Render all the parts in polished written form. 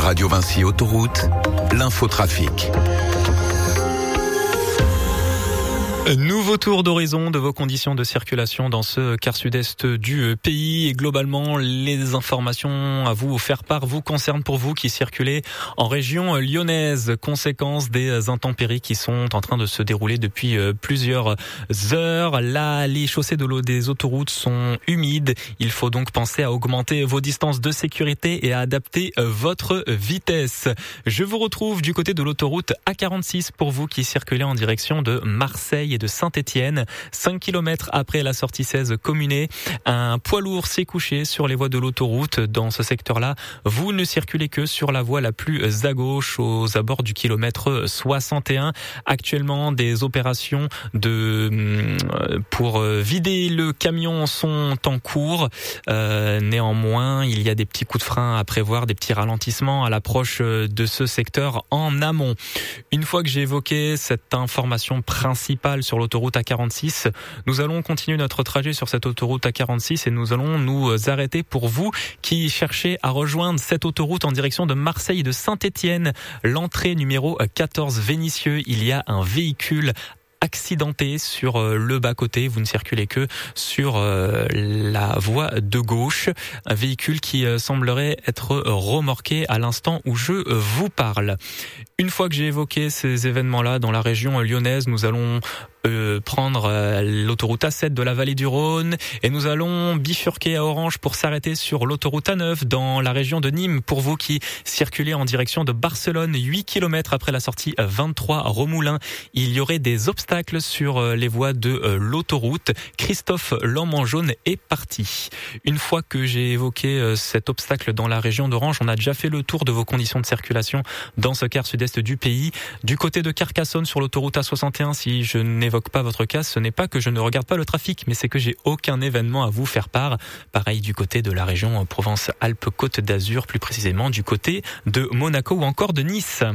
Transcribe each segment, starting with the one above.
Radio Vinci Autoroute, l'infotrafic. Nouveau tour d'horizon de vos conditions de circulation dans ce quart sud-est du pays. Et globalement, les informations à vous faire part vous concernent pour vous qui circulez en région lyonnaise. Conséquence des intempéries qui sont en train de se dérouler depuis plusieurs heures. Là, les chaussées des autoroutes sont humides. Il faut donc penser à augmenter vos distances de sécurité et à adapter votre vitesse. Je vous retrouve du côté de l'autoroute A46 pour vous qui circulez en direction de Marseille et de Saint-Étienne. 5 km après la sortie 16 Communé, un poids lourd s'est couché sur les voies de l'autoroute. Dans ce secteur-là, vous ne circulez que sur la voie la plus à gauche, aux abords du kilomètre 61. Actuellement, des opérations pour vider le camion sont en cours. Néanmoins, il y a des petits coups de frein à prévoir, des petits ralentissements à l'approche de ce secteur en amont. Une fois que j'ai évoqué cette information principale sur l'autoroute A46, nous allons continuer notre trajet sur cette autoroute A46 et nous allons nous arrêter pour vous qui cherchez à rejoindre cette autoroute en direction de Marseille et de Saint-Étienne. L'entrée numéro 14 Vénissieux, il y a un véhicule accidenté sur le bas-côté. Vous ne circulez que sur la voie de gauche. Un véhicule qui semblerait être remorqué à l'instant où je vous parle. Une fois que j'ai évoqué ces événements-là dans la région lyonnaise, nous allons prendre l'autoroute A7 de la vallée du Rhône et nous allons bifurquer à Orange pour s'arrêter sur l'autoroute A9 dans la région de Nîmes. Pour vous qui circulez en direction de Barcelone, 8 km après la sortie 23 Romoulin, il y aurait des obstacles sur les voies de l'autoroute. Christophe Lamb-en-Jaune est parti. Une fois que j'ai évoqué cet obstacle dans la région d'Orange, on a déjà fait le tour de vos conditions de circulation dans ce quart sud-est du pays. Du côté de Carcassonne sur l'autoroute A61, si je n'évoque pas votre cas, ce n'est pas que je ne regarde pas le trafic, mais c'est que j'ai aucun événement à vous faire part. Pareil du côté de la région Provence-Alpes-Côte d'Azur, plus précisément du côté de Monaco ou encore de Nice.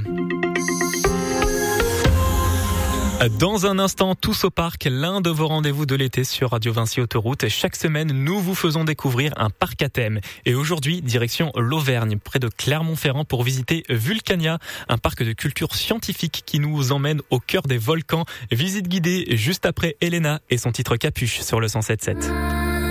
Dans un instant, tous au parc, l'un de vos rendez-vous de l'été sur Radio Vinci Autoroute. Chaque semaine, nous vous faisons découvrir un parc à thème. Et aujourd'hui, direction l'Auvergne, près de Clermont-Ferrand, pour visiter Vulcania, un parc de culture scientifique qui nous emmène au cœur des volcans. Visite guidée juste après Elena et son titre Capuche sur le 107.7.